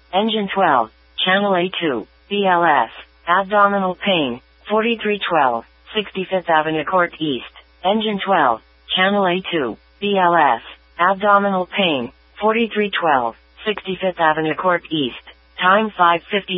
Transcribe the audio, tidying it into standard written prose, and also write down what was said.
Engine 12, Channel A2, BLS, abdominal pain, 4312, 65th Avenue Court East. Engine 12, Channel A2, BLS, abdominal pain, 4312, 65th Avenue Court East. Time 5:50.